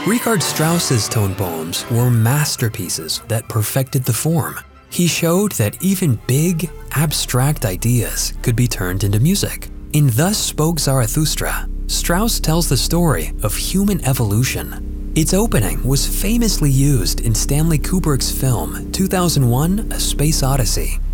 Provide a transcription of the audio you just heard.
Richard Strauss's tone poems were masterpieces that perfected the form. He showed that even big, abstract ideas could be turned into music. In Thus Spoke Zarathustra, Strauss tells the story of human evolution. Its opening was famously used in Stanley Kubrick's film 2001: A Space Odyssey.